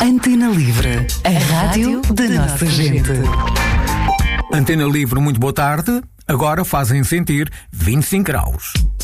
Antena Livre, a rádio da nossa gente. Antena Livre, muito boa tarde. Agora fazem sentir 25 graus.